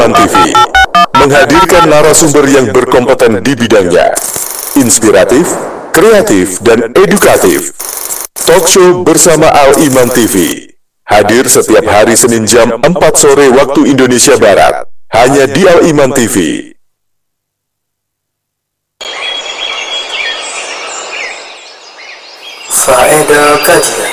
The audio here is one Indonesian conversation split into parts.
Iman TV menghadirkan narasumber yang berkompeten di bidangnya, inspiratif, kreatif, dan edukatif. Talk show bersama Al Iman TV hadir setiap hari Senin jam 4 sore waktu Indonesia Barat, hanya di Al Iman TV. Faedah kajian.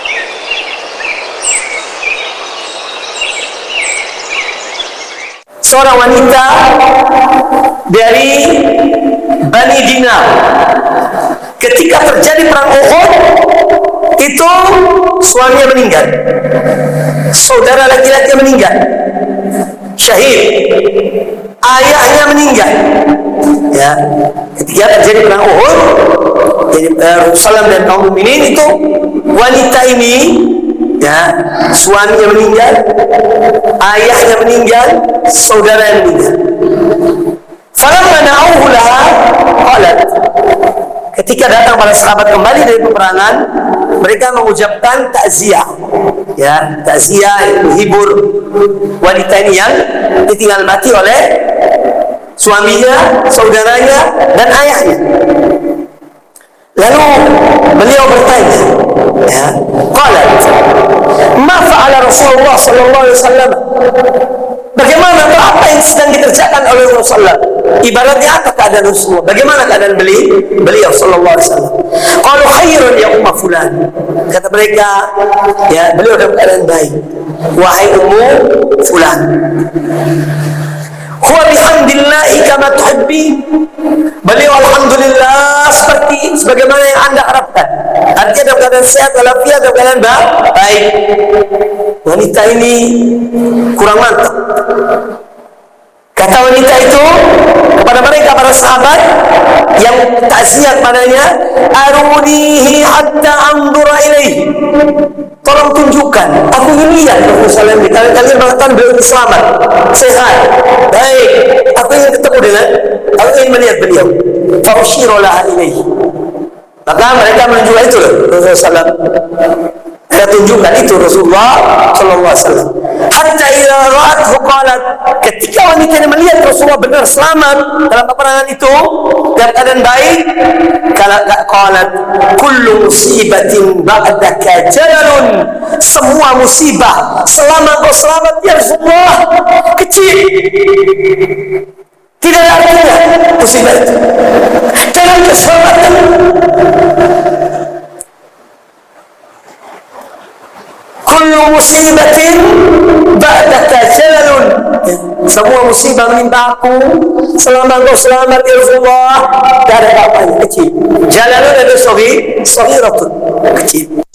Seorang wanita dari Bani Dinar, ketika terjadi perang Uhud, itu suaminya meninggal, saudara laki-laki meninggal, syahid, ayahnya meninggal. Ya, ketika terjadi perang Uhud, jadi Rasulullah dan kaum mukminin itu, wanita ini, ya, suaminya meninggal, ayahnya meninggal, saudara yang meninggal. Falamma na'uhu laha qalat, ketika datang para sahabat kembali dari peperangan, mereka mengucapkan takziah, ya, takziah, menghibur wanita ini yang ditinggal mati oleh suaminya, saudaranya, dan ayahnya. Lalu beliau bertanya, ya, qalat, ma fa'ala Rasulullah sallallahu alaihi wasallam? Bagaimana atau apa yang sedang dikerjakan oleh Rasulullah? Ibaratnya apa keadaan Rasulullah? Bagaimana keadaan beliau sallallahu alaihi wasallam? Qalu khairun ya umma fulan. Kata mereka, ya, beliau dalam keadaan baik. Wahai ummu fulan. Huwa bihamdillahi kama tuhibbi. Beliau alhamdulillah sebagaimana yang Anda harapkan. Artinya dalam keadaan sehat walafiat, dalam keadaan baik. Wanita ini kurang mantap. Kata wanita itu kepada mereka para sahabat yang takziah padanya, arunihi hatta anzura ilaihi. Tolong tunjukkan, aku ingin lihat Rasulullah ini. Kalian mengatakan beliau selamat, sehat, baik. Aku ingin ketemu dengan, aku ingin melihat beliau. Fa'ushiru laha ilaihi. Maka mereka menunjukkan itu Rasulullah. Mereka tunjukkan itu Rasulullah sallallahu alaihi wasallam. Hatta idza ra'athu qalat, ketika wanita ini melihat Rasulullah benar selamat dalam peperangan itu dan keadaan baik, qalat kullu musibatin ba'daka jalalun. Semua musibah selama kau selamat ya Rasulullah kecil. Tidak ada artinya musibah itu. Jangan keselamatan. Kullu musibatin ba'daka jalalun. Semua musibah menimpa aku selama engkau selamat ya Rasulullah, tidak ada apa-apa, kecil. Jalalun itu sahih, sahiratun, kecil.